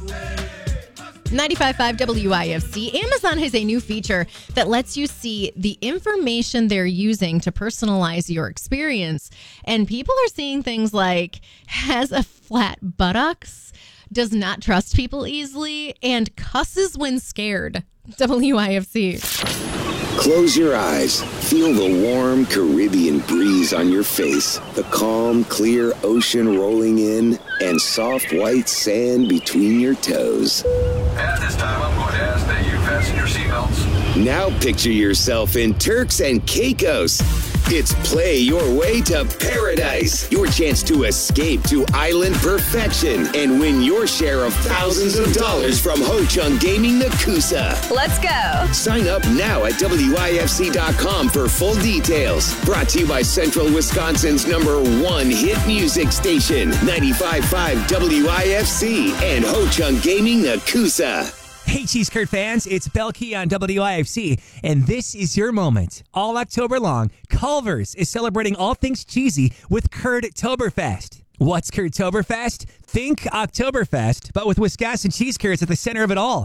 95.5 WIFC. Amazon has a new feature that lets you see the information they're using to personalize your experience. And people are seeing things like has a flat buttocks, does not trust people easily, and cusses when scared. WIFC. Close your eyes. Feel the warm Caribbean breeze on your face, the calm, clear ocean rolling in, and soft white sand between your toes. At this time, I'm going to ask that you fasten your seatbelts. Now picture yourself in Turks and Caicos. It's Play Your Way to Paradise. Your chance to escape to island perfection and win your share of thousands of dollars from Ho Chung Gaming Nakusa. Let's go. Sign up now at WIFC.com for full details. Brought to you by Central Wisconsin's #1 hit music station, 95.5 WIFC and Ho Chung Gaming Nakusa. Hey, Cheese Curd fans, it's Belkey on WIFC, and this is your moment. All October long, Culver's is celebrating all things cheesy with Curd-toberfest. What's Curd-toberfest? Think Oktoberfest, but with Wisconsin cheese curds at the center of it all.